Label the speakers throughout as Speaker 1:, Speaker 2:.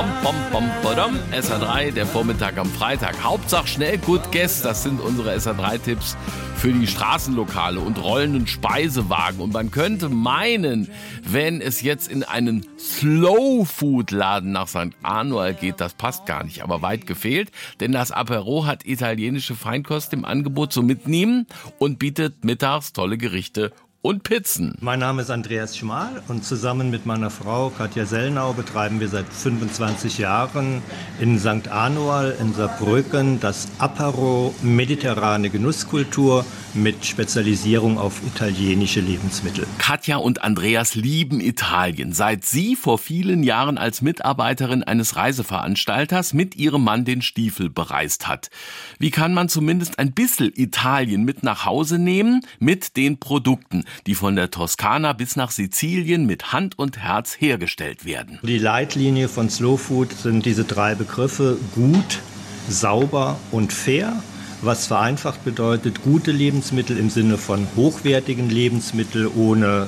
Speaker 1: Bom, bom, bom, bodom. SR3, der Vormittag am Freitag. Hauptsache schnell, gut guess. Das sind unsere SR3-Tipps für die Straßenlokale und rollenden Speisewagen. Und man könnte meinen, wenn es jetzt in einen Slow-Food-Laden nach St. Anual geht, das passt gar nicht, aber weit gefehlt. Denn das Apéro hat italienische Feinkost im Angebot zum Mitnehmen und bietet mittags tolle Gerichte und Pizzen.
Speaker 2: Mein Name ist Andreas Schmal und zusammen mit meiner Frau Katja Sellnau betreiben wir seit 25 Jahren in St. Anual in Saarbrücken das Apéro mediterrane Genusskultur mit Spezialisierung auf italienische Lebensmittel.
Speaker 1: Katja und Andreas lieben Italien, seit sie vor vielen Jahren als Mitarbeiterin eines Reiseveranstalters mit ihrem Mann den Stiefel bereist hat. Wie kann man zumindest ein bisschen Italien mit nach Hause nehmen? Mit den Produkten, die von der Toskana bis nach Sizilien mit Hand und Herz hergestellt werden.
Speaker 2: Die Leitlinie von Slow Food sind diese 3 Begriffe: gut, sauber und fair. Was vereinfacht bedeutet, gute Lebensmittel im Sinne von hochwertigen Lebensmitteln ohne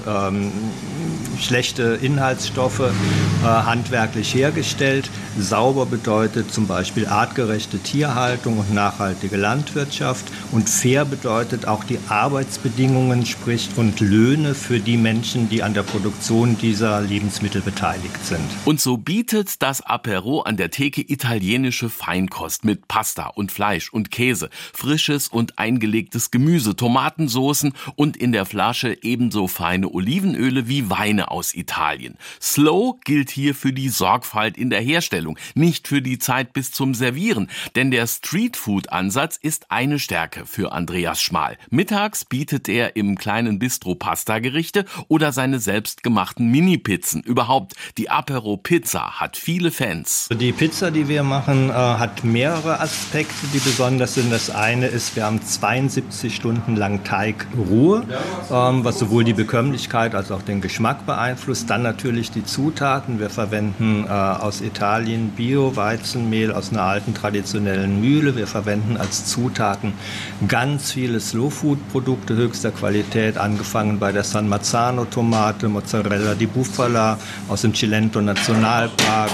Speaker 2: schlechte Inhaltsstoffe, handwerklich hergestellt. Sauber bedeutet zum Beispiel artgerechte Tierhaltung und nachhaltige Landwirtschaft. Und fair bedeutet auch die Arbeitsbedingungen, sprich und Löhne für die Menschen, die an der Produktion dieser Lebensmittel beteiligt sind.
Speaker 1: Und so bietet das Apéro an der Theke italienische Feinkost mit Pasta und Fleisch und Käse, frisches und eingelegtes Gemüse, Tomatensoßen und in der Flasche ebenso feine Olivenöle wie Weine aus Italien. Slow gilt hier für die Sorgfalt in der Herstellung, nicht für die Zeit bis zum Servieren, denn der Streetfood-Ansatz ist eine Stärke für Andreas Schmal. Mittags bietet er im kleinen Bistro Pasta-Gerichte oder seine selbstgemachten Mini-Pizzen. Überhaupt, die Apéro-Pizza hat viele Fans.
Speaker 2: Die Pizza, die wir machen, hat mehrere Aspekte, die besonders sind. Das eine ist, wir haben 72 Stunden lang Teigruhe, was sowohl die Bekömmlichkeit als auch den Geschmack beeinflusst. Dann natürlich die Zutaten. Wir verwenden aus Italien Bio-Weizenmehl aus einer alten traditionellen Mühle. Wir verwenden als Zutaten ganz viele Slow-Food-Produkte höchster Qualität, angefangen bei der San Marzano-Tomate, Mozzarella di Bufala aus dem Cilento Nationalpark,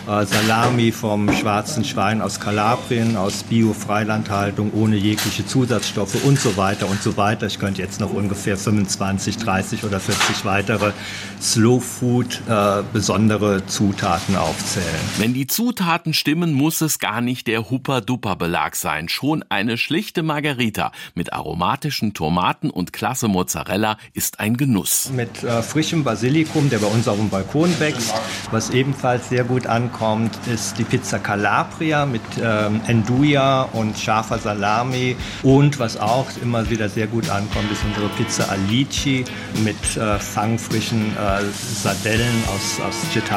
Speaker 2: Salami vom schwarzen Schwein aus Kalabrien, aus Bio-Freilandhaltung, ohne jegliche Zusatzstoffe und so weiter und so weiter. Ich könnte jetzt noch ungefähr 25, 30 oder 40 weitere Slow-Food besondere Zutaten aufzählen.
Speaker 1: Wenn die Zutaten stimmen, muss es gar nicht der Huppa-Duppa-Belag sein. Schon eine schlichte Margarita mit aromatischen Tomaten und klasse Mozzarella ist ein Genuss.
Speaker 2: Mit frischem Basilikum, der bei uns auf dem Balkon wächst, was ebenfalls sehr gut ankommt, ist die Pizza Calabria mit Nduja und scharfer Salami. Und was auch immer wieder sehr gut ankommt, ist unsere Pizza Alici mit fangfrischen Sardellen aus